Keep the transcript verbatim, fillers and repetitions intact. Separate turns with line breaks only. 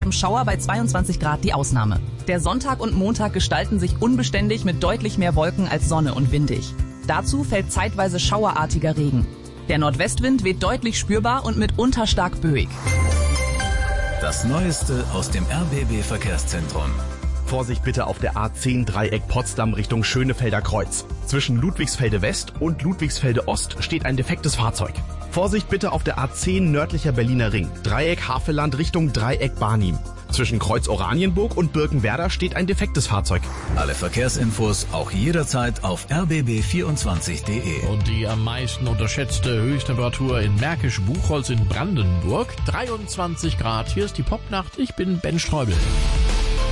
im Schauer bei zweiundzwanzig Grad die Ausnahme. Der Sonntag und Montag gestalten sich unbeständig mit deutlich mehr Wolken als Sonne und windig. Dazu fällt zeitweise schauerartiger Regen. Der Nordwestwind weht deutlich spürbar und mitunter stark böig.
Das Neueste aus dem R B B Verkehrszentrum.
Vorsicht bitte auf der A zehn Dreieck Potsdam Richtung Schönefelder Kreuz. Zwischen Ludwigsfelde West und Ludwigsfelde Ost steht ein defektes Fahrzeug. Vorsicht bitte auf der A zehn nördlicher Berliner Ring. Dreieck Havelland Richtung Dreieck Barnim. Zwischen Kreuz Oranienburg und Birkenwerder steht ein defektes Fahrzeug.
Alle Verkehrsinfos auch jederzeit auf r b b vierundzwanzig punkt d e.
Und die am meisten unterschätzte Höchsttemperatur in Märkisch-Buchholz in Brandenburg. dreiundzwanzig Grad. Hier ist die Popnacht. Ich bin Ben Streubel.